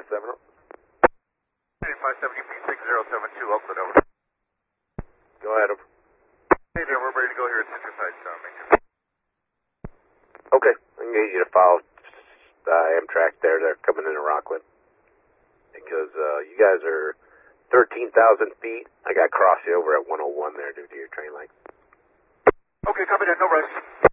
570. 570 P6072, Oakland, over. Go ahead, over. Hey there, we're ready to go here at Citrus Heights, Okay, I can get you to follow Amtrak there. They're coming into Rockland. Because you guys are 13,000 feet. I got to cross you over at 101 there due to your train length. Okay, copy that, no rush.